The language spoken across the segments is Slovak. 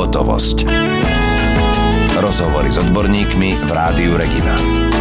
Pohotovosť. Rozhovory s odborníkmi v Rádiu Regina.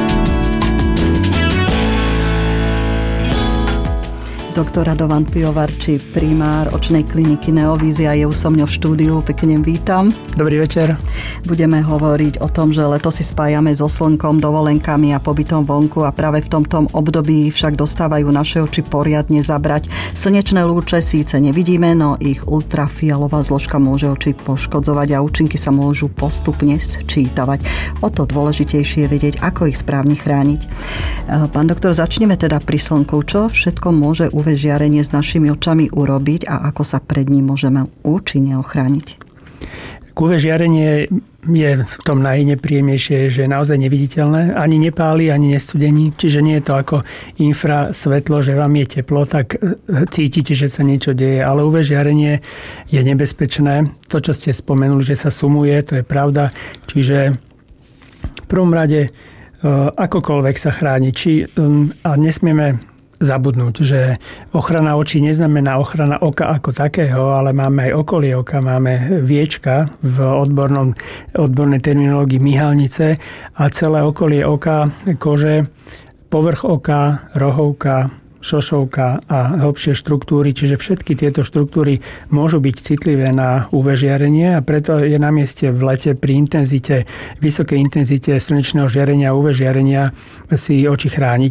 Doktor Radovan Pivovarčík, primár očnej kliniky Neovízia, je už so mňou v štúdiu. Pekne vítam. Dobrý večer. Budeme hovoriť o tom, že leto si spájame so slnkom, dovolenkami a pobytom vonku a práve v tomto období však dostávajú naše oči poriadne zabrať. Slnečné lúče síce nevidíme, no ich ultrafialová zložka môže oči poškodzovať a účinky sa môžu postupne sčítavať. O to dôležitejšie je vedieť, ako ich správne chrániť. Pán doktor, začneme teda pri slnku. Čo všetko môže žiarenie s našimi očami urobiť a ako sa pred ním môžeme účinne ochrániť? UV žiarenie je v tom najnepríjemnejšie, že je naozaj neviditeľné. Ani nepáli, ani nestudení. Čiže nie je to ako infrasvetlo, že vám je teplo, tak cítite, že sa niečo deje. Ale UV žiarenie je nebezpečné. To, čo ste spomenuli, že sa sumuje, to je pravda. Čiže v prvom rade akokoľvek sa chrániť. A nesmieme zabudnúť, že ochrana očí neznamená ochrana oka ako takého, ale máme aj okolie oka, máme viečka v odbornej terminológii myhalnice a celé okolie oka, kože, povrch oka, rohovka, šošovka a hlbšie štruktúry, čiže všetky tieto štruktúry môžu byť citlivé na UV žiarenie a preto je na mieste v lete pri vysokej intenzite slnečného žiarenia a UV žiarenia si oči chrániť.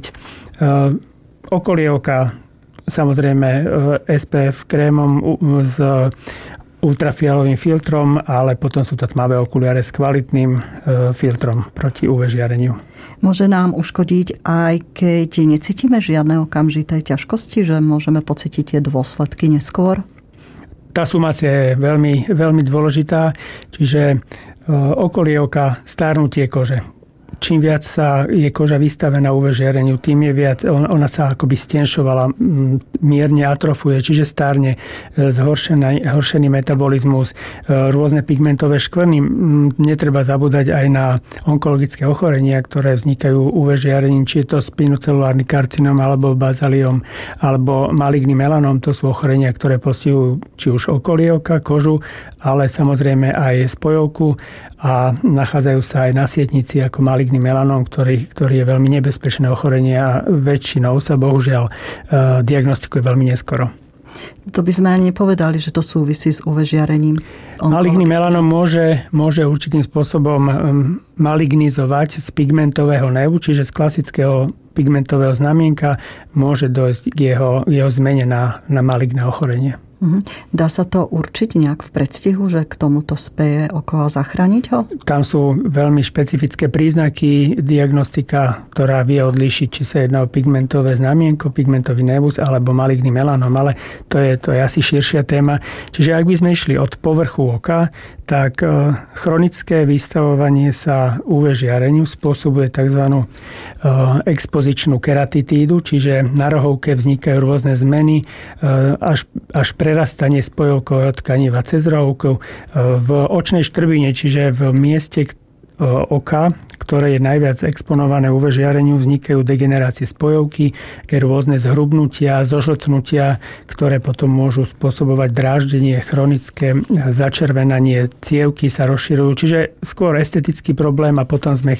Okolie oka, samozrejme SPF krémom s ultrafialovým filtrom, ale potom sú to tmavé okuliare s kvalitným filtrom proti UV žiareniu. Môže nám uškodiť, aj keď necítime žiadne okamžité ťažkosti, že môžeme pocítiť tie dôsledky neskôr? Tá sumácia je veľmi, veľmi dôležitá, čiže okolie oka, stárnutie kože. Čím viac sa je koža vystavená UV žiareniu, tým je viac, ona sa akoby stenšovala, mierne atrofuje, čiže stárne, zhoršený metabolizmus, rôzne pigmentové škvrny. Netreba zabúdať aj na onkologické ochorenia, ktoré vznikajú UV žiarením, či je to spinocelulárny karcinom, alebo bazaliom, alebo maligný melanom. To sú ochorenia, ktoré postihujú či už okolie oka, kožu, ale samozrejme aj spojovku a nachádzajú sa aj na sietnici ako maligný melanom, ktorý je veľmi nebezpečné ochorenie a väčšinou sa bohužiaľ diagnostikuje veľmi neskoro. To by sme ani nepovedali, že to súvisí s UV žiarením. Maligný melanom môže určitým spôsobom malignizovať z pigmentového nevu, čiže z klasického pigmentového znamienka môže dojsť k jeho zmene na maligné ochorenie. Dá sa to určiť nejak v predstihu, že k tomuto speje oko a zachrániť ho? Tam sú veľmi špecifické príznaky, diagnostika, ktorá vie odlíšiť, či sa jedná o pigmentové znamienko, pigmentový nevus alebo maligný melanom, ale to je asi širšia téma. Čiže ak by sme išli od povrchu oka, tak chronické vystavovanie sa UV žiareniu spôsobuje tzv. Expozičnú keratitídu, čiže na rohovke vznikajú rôzne zmeny, až prerastanie spojovkového tkaniva cez rohovku v očnej štrbine, čiže v mieste oka, ktoré je najviac exponované UV žiareniu, vznikajú degenerácie spojovky, rôzne zhrubnutia, zožltnutia, ktoré potom môžu spôsobovať dráždenie, chronické začervenanie, cievky sa rozširujú, čiže skôr estetický problém a potom sme